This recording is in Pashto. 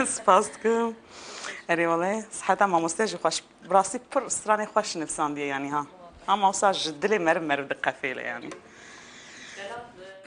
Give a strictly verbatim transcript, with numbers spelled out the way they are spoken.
سپاس دکم اری والله صحتا ما مستجی خوش براسي پر استراني خوش نفسان دي يعني ها ها ما وصاج دلي مر مر دقة فيله يعني